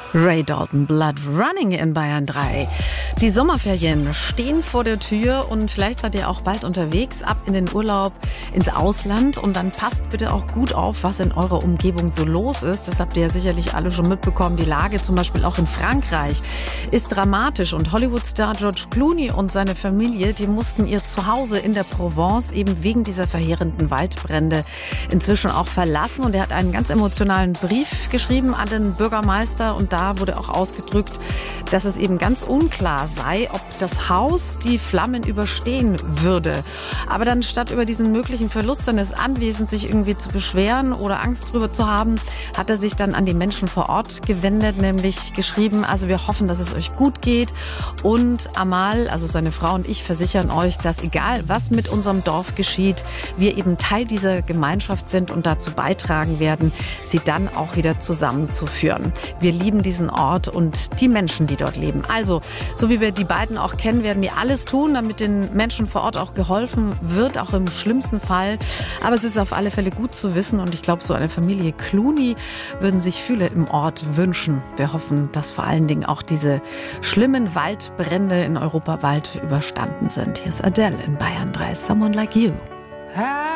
Ray Dalton, Blood Running in Bayern 3. Die Sommerferien stehen vor der Tür und vielleicht seid ihr auch bald unterwegs, ab in den Urlaub ins Ausland. Und dann passt bitte auch gut auf, was in eurer Umgebung so los ist. Das habt ihr ja sicherlich alle schon mitbekommen. Die Lage zum Beispiel auch in Frankreich ist dramatisch. Und Hollywood-Star George Clooney und seine Familie, die mussten ihr Zuhause in der Provence eben wegen dieser verheerenden Waldbrände inzwischen auch verlassen. Und er hat einen ganz emotionalen Brief geschrieben an den Bürgermeister. Und da wurde auch ausgedrückt, dass es eben ganz unklar sei, ob das Haus die Flammen überstehen würde. Aber dann statt über diesen möglichen Verlust seines Anwesens sich irgendwie zu beschweren oder Angst drüber zu haben, hat er sich dann an die Menschen vor Ort gewendet, nämlich geschrieben, also wir hoffen, dass es euch gut geht und Amal, also seine Frau und ich versichern euch, dass egal was mit unserem Dorf geschieht, wir eben Teil dieser Gemeinschaft sind und dazu beitragen werden, sie dann auch wieder zusammenzuführen. Wir lieben diesen Ort und die Menschen, die dort leben. Also, so wie wir die beiden auch kennen, werden die alles tun, damit den Menschen vor Ort auch geholfen wird, auch im schlimmsten Fall. Aber es ist auf alle Fälle gut zu wissen und ich glaube, so eine Familie Clooney würden sich viele im Ort wünschen. Wir hoffen, dass vor allen Dingen auch diese schlimmen Waldbrände in Europa bald überstanden sind. Hier ist Adele in Bayern 3, Someone Like You.